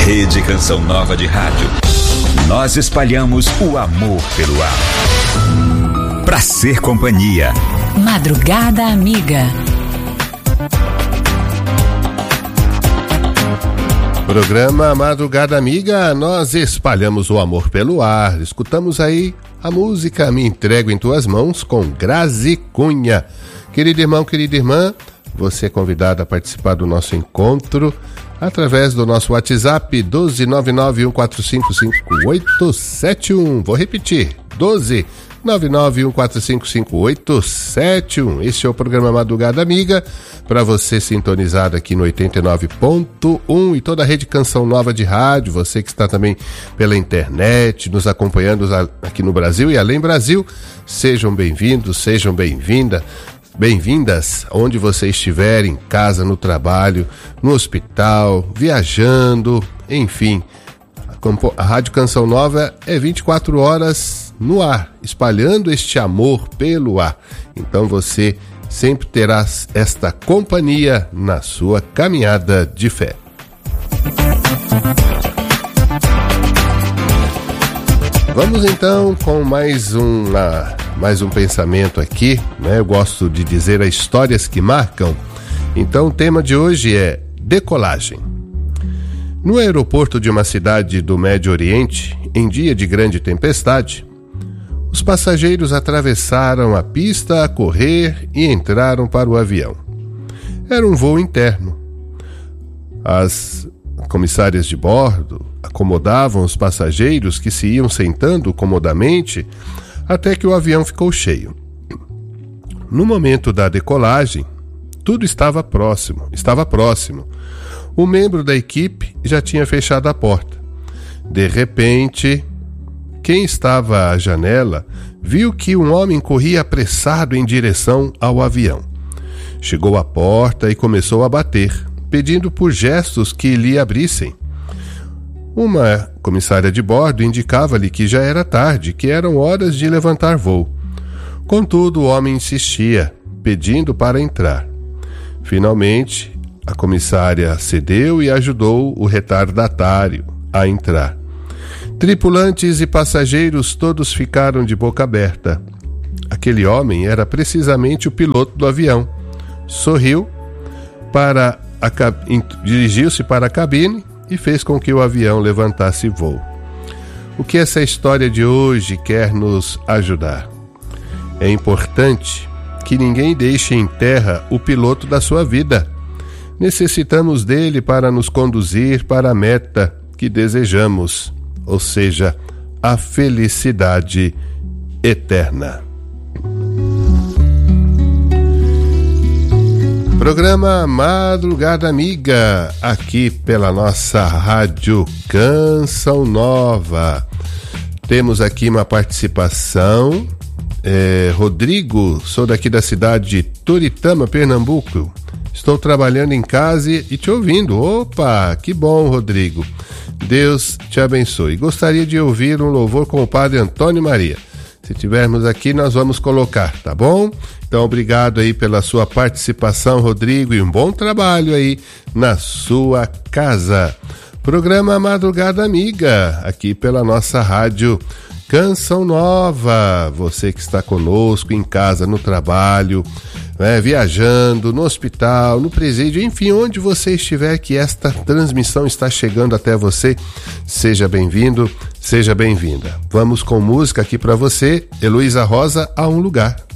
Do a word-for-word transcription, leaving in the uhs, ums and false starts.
Rede Canção Nova de Rádio. Nós espalhamos o amor pelo ar. Pra ser companhia. Madrugada Amiga. Programa Madrugada Amiga, nós espalhamos o amor pelo ar. Escutamos aí a música Me Entrego em Tuas Mãos com Grazi Cunha. Querido irmão, querida irmã, você é convidado a participar do nosso encontro através do nosso WhatsApp doze nove nove um quatro cinco cinco oito sete um. Vou repetir, doze nove nove um quatro cinco cinco oito sete um. Este é o programa Madrugada Amiga, para você sintonizado aqui no oitenta e nove ponto um e toda a rede Canção Nova de Rádio, você que está também pela internet, nos acompanhando aqui no Brasil e além Brasil, sejam bem-vindos, sejam bem-vindas. Bem-vindas onde você estiver, em casa, no trabalho, no hospital, viajando, enfim. A Rádio Canção Nova é vinte e quatro horas no ar, espalhando este amor pelo ar. Então você sempre terá esta companhia na sua caminhada de fé. Vamos então com mais um, uh, mais um pensamento aqui, né? Eu gosto de dizer as histórias que marcam. Então o tema de hoje é decolagem. No aeroporto de uma cidade do Médio Oriente, em dia de grande tempestade, os passageiros atravessaram a pista a correr e entraram para o avião. Era um voo interno. As comissárias de bordo acomodavam os passageiros que se iam sentando comodamente até que o avião ficou cheio. No momento da decolagem, tudo estava próximo, estava próximo. O membro da equipe já tinha fechado a porta. De repente, quem estava à janela viu que um homem corria apressado em direção ao avião. Chegou à porta e começou a bater, pedindo por gestos que lhe abrissem. Uma comissária de bordo indicava-lhe que já era tarde, que eram horas de levantar voo. Contudo, o homem insistia, pedindo para entrar. Finalmente, a comissária cedeu e ajudou o retardatário a entrar. Tripulantes e passageiros todos ficaram de boca aberta. Aquele homem era precisamente o piloto do avião. Sorriu, para a, dirigiu-se para a cabine e fez com que o avião levantasse voo. O que essa história de hoje quer nos ajudar? É importante que ninguém deixe em terra o piloto da sua vida. Necessitamos dele para nos conduzir para a meta que desejamos, ou seja, a felicidade eterna. Programa Madrugada Amiga, aqui pela nossa Rádio Canção Nova. Temos aqui uma participação. É, Rodrigo, sou daqui da cidade de Toritama, Pernambuco. Estou trabalhando em casa e te ouvindo. Opa, que bom, Rodrigo. Deus te abençoe. Gostaria de ouvir um louvor com o Padre Antônio Maria. Se tivermos aqui, nós vamos colocar, tá bom? Então, obrigado aí pela sua participação, Rodrigo, e um bom trabalho aí na sua casa. Programa Madrugada Amiga, aqui pela nossa Rádio Canção Nova. Você que está conosco em casa, no trabalho, né, viajando, no hospital, no presídio, enfim, onde você estiver, que esta transmissão está chegando até você, seja bem-vindo, seja bem-vinda. Vamos com música aqui para você, Heloísa Rosa, A Um Lugar.